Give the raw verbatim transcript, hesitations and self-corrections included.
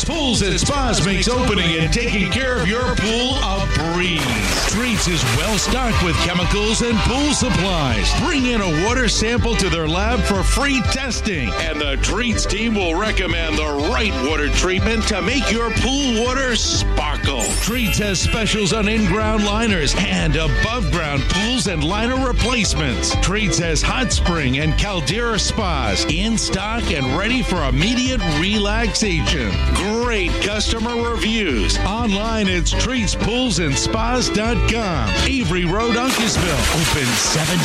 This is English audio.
Treats Pools and Spas makes opening and taking care of your pool a breeze. Treats is well stocked with chemicals and pool supplies. Bring in a water sample to their lab for free testing, and the Treats team will recommend the right water treatment to make your pool water sparkle. Treats has specials on in-ground liners and above-ground pools and liner replacements. Treats has hot spring and caldera spas in stock and ready for immediate relaxation. Great customer reviews. Online, it's treats pools and spas dot com. Avery Road, Uncasville. Open seven